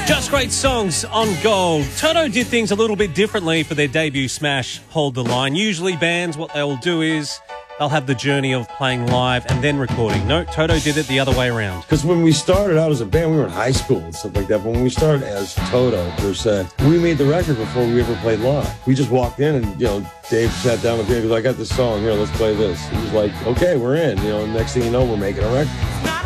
Just great songs on Gold. Toto did things a little bit differently for their debut smash, Hold the Line. Usually bands, what they'll do is they'll have the journey of playing live and then recording. No, Toto did it the other way around. Because when we started out as a band, we were in high school and stuff like that. But when we started as Toto, per se, we made the record before we ever played live. We just walked in and, Dave sat down with me and goes, I got this song, here, let's play this. He was like, okay, we're in. And next thing you know, we're making a record.